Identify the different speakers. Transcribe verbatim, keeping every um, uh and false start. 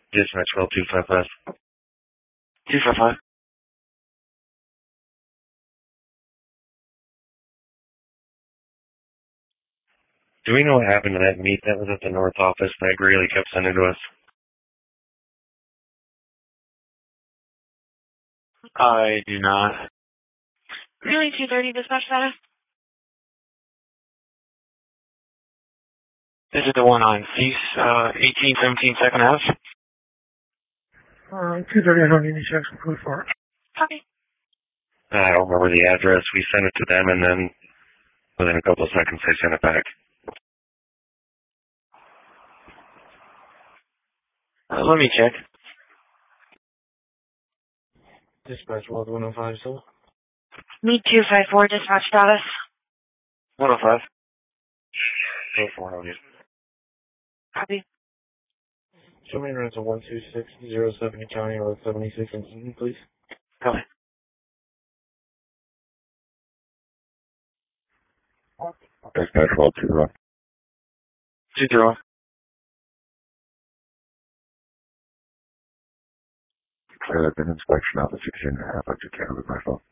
Speaker 1: Dispatch well two five five.
Speaker 2: two five five.
Speaker 1: Do we know what happened to that meat that was at the north office that Greeley kept sending to us?
Speaker 2: I do not.
Speaker 3: Greeley two thirty dispatch status.
Speaker 2: This is the one on Cease, uh, eighteen seventeen Second Ave.
Speaker 4: Uh, two thirty, I don't need any checks from code for it.
Speaker 3: Copy.
Speaker 1: I don't remember the address. We sent it to them, and then within a couple of seconds, they sent it back.
Speaker 2: Uh, let me check.
Speaker 1: Dispatch well one oh five, so?
Speaker 3: Meet two five four dispatch status.
Speaker 2: one oh five.
Speaker 1: Go for it,
Speaker 3: Copy.
Speaker 1: Show me around to one two six zero seven County Road seventy-six in Eaton, please.
Speaker 2: Copy.
Speaker 1: Dispatch well two zero.
Speaker 2: two zero.
Speaker 1: Clear up an inspection officer. I'd like to carry with my phone.